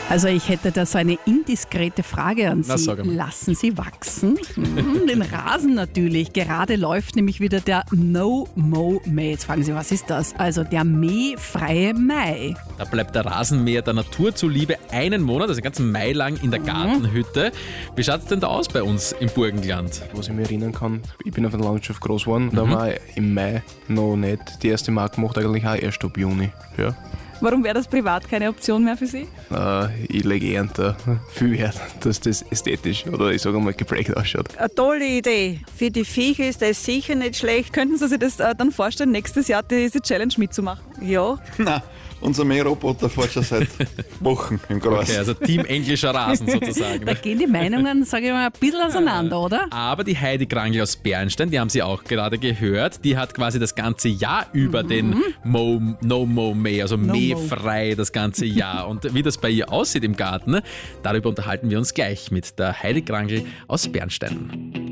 Also ich hätte da so eine indiskrete Frage an Na, Sie. sag einmal. Lassen Sie wachsen? Den Rasen natürlich. Gerade läuft nämlich wieder der No-Mow-May. Jetzt fragen Sie, was ist das? Also der mähfreie Mai. Da bleibt der Rasenmäher der Natur zuliebe einen Monat, also den ganzen Mai lang in der Gartenhütte. Wie schaut es denn da aus bei uns im Burgenland? Was ich mich erinnern kann, ich bin auf einer Landschaft groß geworden. Da haben wir im Mai noch nicht die erste Mark gemacht, eigentlich auch erst ab Juni. Ja. Warum wäre das privat keine Option mehr für Sie? Ich lege eher da viel Wert, dass das ästhetisch oder ich sage mal geprägt ausschaut. Eine tolle Idee. Für die Viecher ist das sicher nicht schlecht. Könnten Sie sich das dann vorstellen, nächstes Jahr diese Challenge mitzumachen? Ja, Nein, unser Mähroboter fährt schon seit Wochen im Gras. Okay, also Team englischer Rasen sozusagen. Da Ne? gehen die Meinungen, sage ich mal, ein bisschen auseinander, oder? Aber die Heidi Krangl aus Bernstein, die haben Sie auch gerade gehört, die hat quasi das ganze Jahr über den No-Mow-May, also mähfrei das ganze Jahr. Und wie das bei ihr aussieht im Garten, darüber unterhalten wir uns gleich mit der Heidi Krangl aus Bernstein.